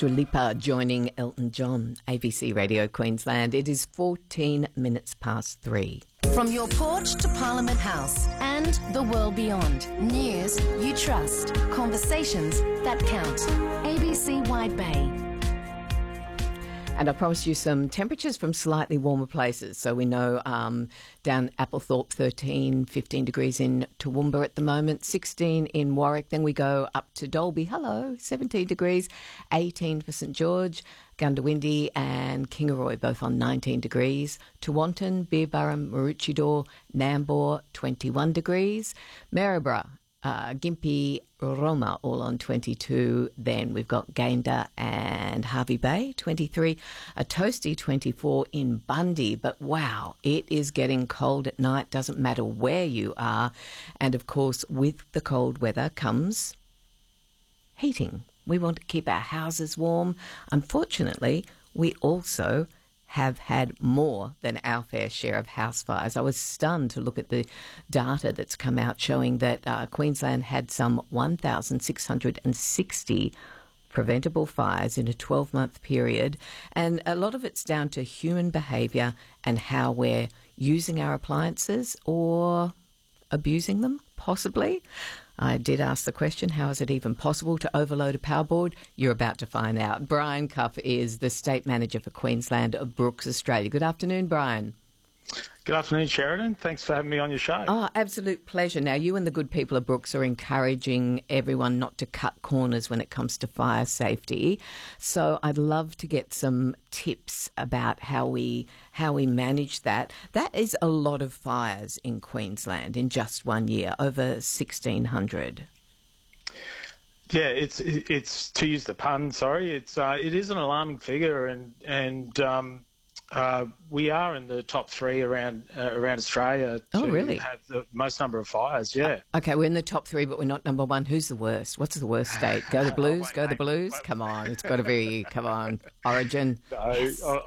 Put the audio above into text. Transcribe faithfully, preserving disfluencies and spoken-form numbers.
Dua Lipa joining Elton John, A B C Radio Queensland. It is fourteen minutes past three. From your porch to Parliament House and the world beyond. News you trust. Conversations that count. A B C Wide Bay. And I promised you some temperatures from slightly warmer places. So we know um, down Applethorpe, thirteen, fifteen degrees in Toowoomba at the moment, sixteen in Warwick. Then we go up to Dalby, hello, seventeen degrees, eighteen for St George, Gundawindi and Kingaroy, both on nineteen degrees. Tewantin, Beerburrum, Maroochydore, Nambour, twenty-one degrees. Maryborough, Uh, Gympie, Roma, all on twenty-two. Then we've got Gayndah and Hervey Bay, twenty-three. A toasty twenty-four in Bundy. But wow, it is getting cold at night. Doesn't matter where you are. And of course, with the cold weather comes heating. We want to keep our houses warm. Unfortunately, we also have had more than our fair share of house fires. I was stunned to look at the data that's come out showing that uh, Queensland had some one thousand six hundred sixty preventable fires in a twelve-month period, and a lot of it's down to human behaviour and how we're using our appliances or abusing them, possibly. I did ask the question, how is it even possible to overload a power board? You're about to find out. Brian Cuff is the State Manager for Queensland of Brooks Australia. Good afternoon, Brian. Good afternoon, Sheridan. Thanks for having me on your show. Oh, absolute pleasure. Now, you and the good people of Brooks are encouraging everyone not to cut corners when it comes to fire safety. So I'd love to get some tips about how we how we manage that. That is a lot of fires in Queensland in just one year, over sixteen hundred. Yeah, it's it's to use the pun. Sorry, it's uh, it is an alarming figure, and and. Um, Uh, we are in the top three around uh, around Australia to oh, really? have the most number of fires, yeah. Uh, okay, we're in the top three, but we're not number one. Who's the worst? What's the worst state? Go the Blues, oh, wait, go the mate. Blues. Come on, it's got to be, come on, Origin. No, Yes. I,